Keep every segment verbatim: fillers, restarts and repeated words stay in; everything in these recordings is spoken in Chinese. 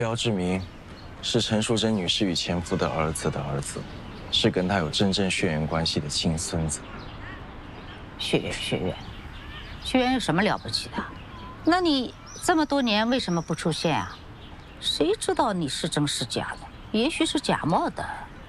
姚志明是陈淑贞女士与前夫的儿子的儿子，是跟他有真正血缘关系的亲孙子。 血缘血缘，血缘有什么了不起的？那你这么多年为什么不出现啊？谁知道你是真是假的？也许是假冒的。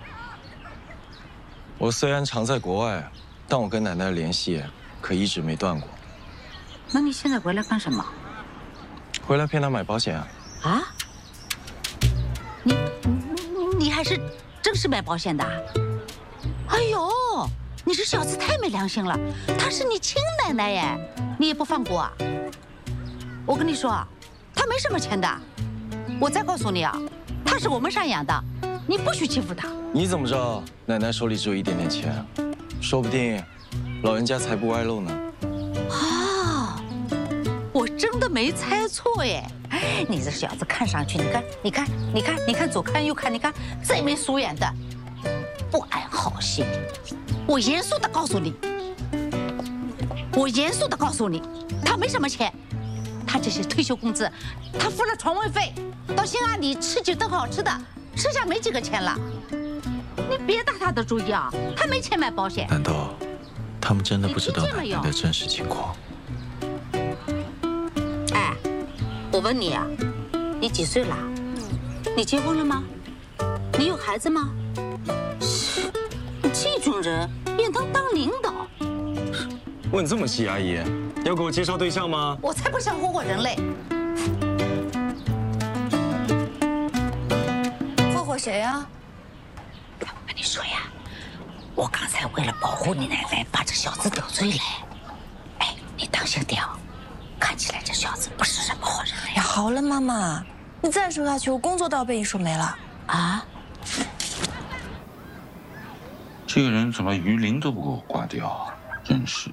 我虽然常在国外，但我跟奶奶的联系可一直没断过。 那你现在回来干什么？ 回来骗她买保险啊！ 啊？你你你还是真是买保险的？哎呦，你这小子太没良心了！她是你亲奶奶耶，你也不放过啊！我跟你说啊，她没什么钱的。我再告诉你啊，她是我们赡养的，你不许欺负她。 你怎么知道奶奶手里只有一点点钱？说不定老人家财不外露呢。 啊，我真的没猜错耶！你这小子看上去，你看，你看，你看，你看，左看右看，你看这没疏远的，不安好心。我严肃的告诉你，我严肃的告诉你，他没什么钱，他这些退休工资，他付了床位费，到兴安里吃几顿好吃的，剩下没几个钱了。你别打他的主意啊，他没钱买保险。 难道他们真的不知道奶奶的真实情况？ 哎，我问你啊，你几岁了？你结婚了吗？你有孩子吗？这种人也能当领导？ 问这么细，阿姨，要给我介绍对象吗？ 我才不想活活人类！ 霍霍谁呀？ 我跟你说呀，我刚才为了保护你奶奶，把这小子得罪了。哎，你当心点哦，看起来这小子不是什么好人呀。 呀，好了，妈妈，你再说下去，我工作都要被你说没了。 啊？ 这个人怎么鱼鳞都不给我挂掉？真是。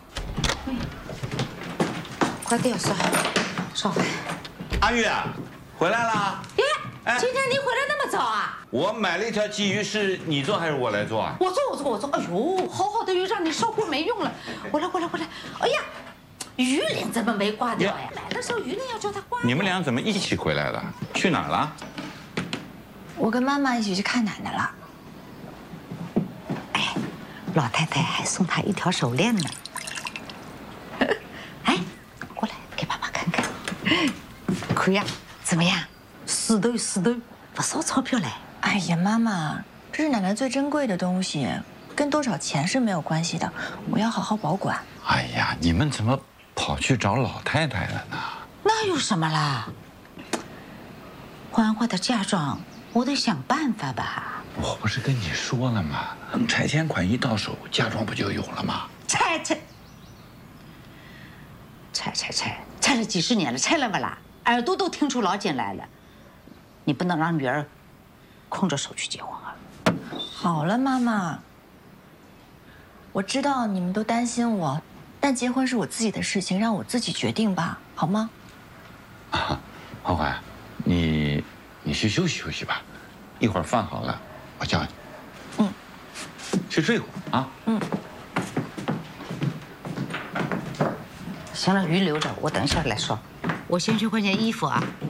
快点烧，烧饭。 阿玉啊，回来啦！ 耶，今天你回来那么早啊？ 我买了一条鲫鱼，是你做还是我来做啊？ 我做，我做，我做。哎呦，好好的鱼让你烧过没用了。回来，回来，回来。哎呀，鱼鳞怎么没挂掉呀？来的时候鱼鳞要叫他挂。 你们俩怎么一起回来了？去哪儿了？ 我跟妈妈一起去看奶奶了。 哎，老太太还送她一条手链呢。哎，过来给爸爸看看。可呀，怎么样？死斗死斗，不少钞票嘞。 哎呀，妈妈，这是奶奶最珍贵的东西，跟多少钱是没有关系的，我要好好保管。 哎呀，你们怎么跑去找老太太了呢？ 那有什么啦？欢欢的嫁妆，我得想办法吧。 我不是跟你说了吗？等拆迁款一到手，嫁妆不就有了吗？ 拆拆拆拆拆拆了几十年了，拆了不啦？耳朵都听出老茧来了。你不能让女儿空着手去结婚啊！ 好了，妈妈，我知道你们都担心我，但结婚是我自己的事情，让我自己决定吧，好吗？ 啊，欢欢，你你去休息休息吧，一会儿饭好了，我叫你。 嗯， 去睡会儿啊。 嗯。 行了，鱼留着，我等一下来烧。我先去换件衣服啊。